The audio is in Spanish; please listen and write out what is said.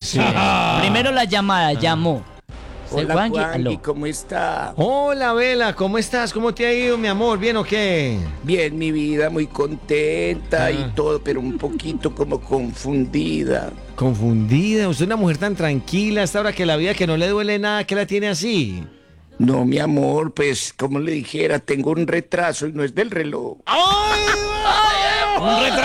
Sí. Primero la llamada, llamó. Hola, Juanqui, Juanqui, aló. ¿cómo está? Hola, Vela, ¿cómo estás? ¿Cómo te ha ido, mi amor? ¿Bien o qué? Bien, mi vida, muy contenta y todo, pero un poquito como confundida. Confundida, usted es una mujer tan tranquila, hasta ahora que la vida que no le duele nada, ¿qué la tiene así? No, mi amor, pues, como le dijera, tengo un retraso y no es del reloj. ¡Ay! Un